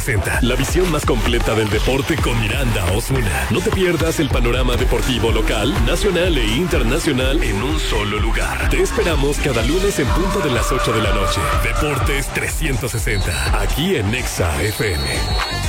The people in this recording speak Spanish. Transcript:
360. La visión más completa del deporte con Miranda Osuna. No te pierdas el panorama deportivo local, nacional e internacional en un solo lugar. Te esperamos cada lunes en punto de las 8 de la noche. Deportes 360. Aquí en Nexa FM.